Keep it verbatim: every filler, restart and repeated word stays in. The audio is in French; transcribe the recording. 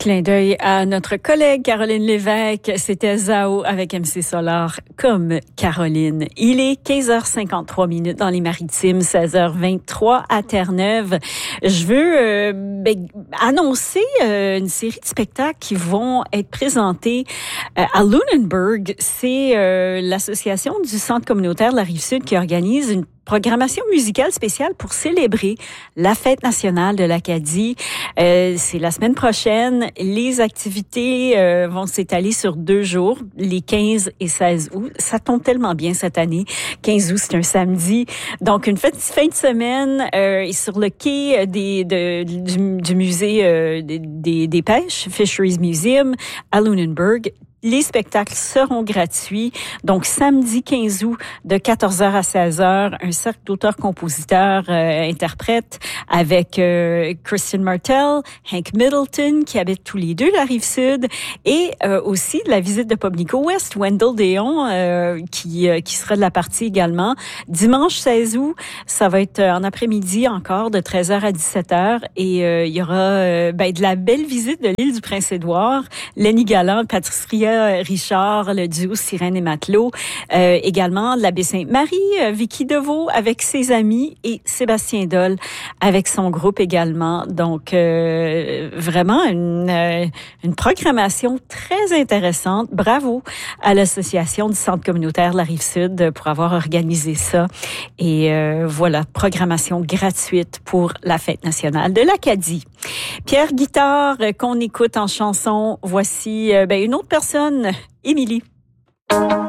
Clin d'œil à notre collègue Caroline Lévesque. C'était Zao avec M C Solar comme Caroline. Il est quinze heures cinquante-trois minutes dans les Maritimes, seize heures vingt-trois à Terre-Neuve. Je veux euh, ben, annoncer euh, une série de spectacles qui vont être présentés euh, à Lunenburg. C'est euh, l'association du Centre communautaire de la Rive-Sud qui organise une programmation musicale spéciale pour célébrer la fête nationale de l'Acadie. Euh, c'est la semaine prochaine. Les activités euh, vont s'étaler sur deux jours, les quinze et seize août. Ça tombe tellement bien cette année. quinze août, c'est un samedi. Donc, une fête, fin de semaine euh, et sur le quai des, de, du, du musée euh, des, des pêches, Fisheries Museum, à Lunenburg. Les spectacles seront gratuits. Donc, samedi quinze août, de quatorze heures à seize heures, un cercle d'auteurs-compositeurs euh, interprètes avec euh, Christian Martel, Hank Middleton, qui habitent tous les deux la Rive-Sud, et euh, aussi la visite de Pubnico West, Wendell Déon, euh, qui, euh, qui sera de la partie également. Dimanche seize août, ça va être en après-midi encore, de treize heures à dix-sept heures, et euh, il y aura euh, ben, de la belle visite de l'île du Prince-Édouard, Lenny Galland, Patricia Richard, le duo Sirène et Matelot, euh, également de la baie Sainte-Marie, euh, Vicky Deveau avec ses amis et Sébastien Doll avec son groupe également. Donc, euh, vraiment une, euh, une programmation très intéressante. Bravo à l'Association du Centre communautaire de la Rive-Sud pour avoir organisé ça. Et euh, voilà, programmation gratuite pour la fête nationale de l'Acadie. Pierre Guitard, qu'on écoute en chanson. Voici euh, ben, une autre personne, Émilie.